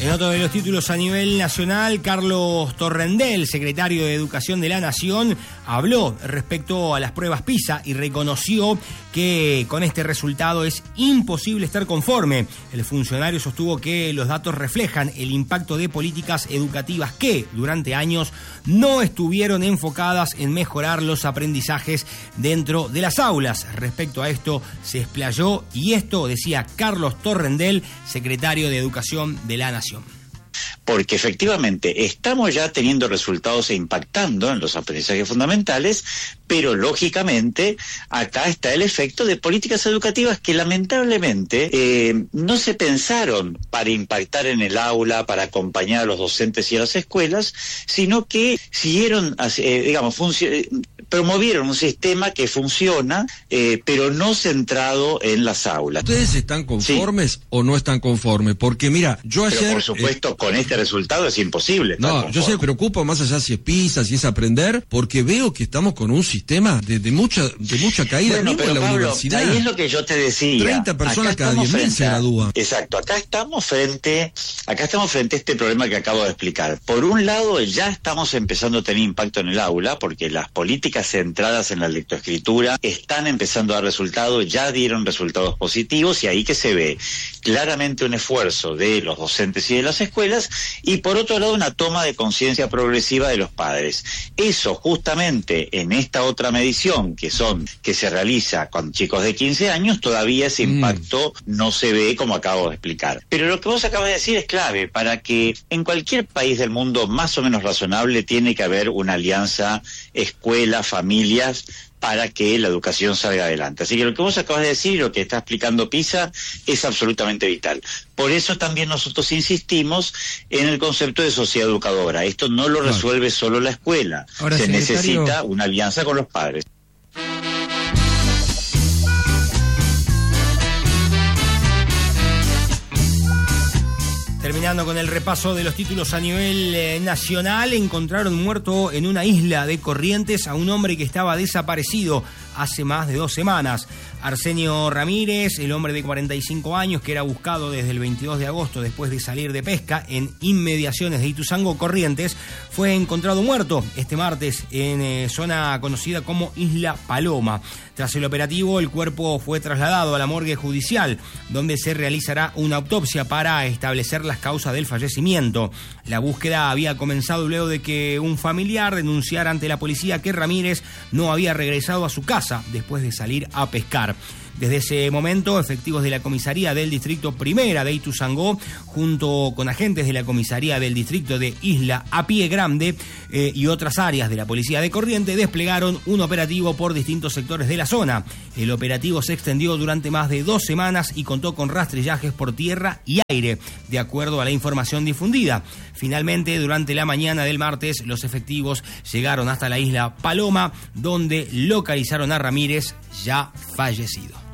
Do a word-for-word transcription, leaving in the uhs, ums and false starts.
En otro de los títulos a nivel nacional, Carlos Torrendel, secretario de Educación de la Nación, habló respecto a las pruebas PISA y reconoció que con este resultado es imposible estar conforme. El funcionario sostuvo que los datos reflejan el impacto de políticas educativas que durante años no estuvieron enfocadas en mejorar los aprendizajes dentro de las aulas. Respecto a esto se explayó y esto decía Carlos Torrendel, secretario de Educación de la Nación. Porque efectivamente estamos ya teniendo resultados e impactando en los aprendizajes fundamentales, pero lógicamente acá está el efecto de políticas educativas que lamentablemente eh, no se pensaron para impactar en el aula, para acompañar a los docentes y a las escuelas, sino que siguieron, eh, digamos, func- promovieron un sistema que funciona, eh, pero no centrado en las aulas. ¿Ustedes están conformes sí. o no están conformes? Porque mira, yo ayer... Pero por supuesto, eh, con este resultado es imposible. No, conforme. Yo se preocupo más allá si es PISA, si es aprender, porque veo que estamos con un sistema de, de mucha de mucha caída bueno, mismo pero en la Pablo, universidad. Ahí es lo que yo te decía. treinta personas cada diez mil se gradúan. Exacto, acá estamos frente, acá estamos frente a este problema que acabo de explicar. Por un lado, ya estamos empezando a tener impacto en el aula, porque las políticas centradas en la lectoescritura están empezando a dar resultados, ya dieron resultados positivos, y ahí que se ve claramente un esfuerzo de los docentes y de las escuelas, y por otro lado una toma de conciencia progresiva de los padres. Eso justamente en esta otra medición que son que se realiza con chicos de quince años, todavía ese impacto mm. no se ve, como acabo de explicar. Pero lo que vos acabas de decir es clave. Para que en cualquier país del mundo más o menos razonable tiene que haber una alianza escuela-familias para que la educación salga adelante. Así que lo que vos acabas de decir, lo que está explicando PISA, es absolutamente vital. Por eso también nosotros insistimos en el concepto de sociedad educadora. Esto no lo resuelve solo la escuela. Ahora, se secretario... necesita una alianza con los padres. Terminando con el repaso de los títulos a nivel eh, nacional, encontraron muerto en una isla de Corrientes a un hombre que estaba desaparecido hace más de dos semanas. Arsenio Ramírez, el hombre de cuarenta y cinco años que era buscado desde el veintidós de agosto después de salir de pesca en inmediaciones de Ituzaingó, Corrientes, fue encontrado muerto este martes en eh, zona conocida como Isla Paloma. Tras el operativo, el cuerpo fue trasladado a la morgue judicial, donde se realizará una autopsia para establecer las causas del fallecimiento. La búsqueda había comenzado luego de que un familiar denunciara ante la policía que Ramírez no había regresado a su casa después de salir a pescar. Desde ese momento, efectivos de la comisaría del distrito Primera de Ituzaingó, junto con agentes de la comisaría del distrito de Isla a Pie Grande eh, y otras áreas de la policía de Corrientes, desplegaron un operativo por distintos sectores de la zona. El operativo se extendió durante más de dos semanas y contó con rastrillajes por tierra y aire, de acuerdo a la información difundida. Finalmente, durante la mañana del martes, los efectivos llegaron hasta la isla Paloma, donde localizaron a Ramírez ya fallecido.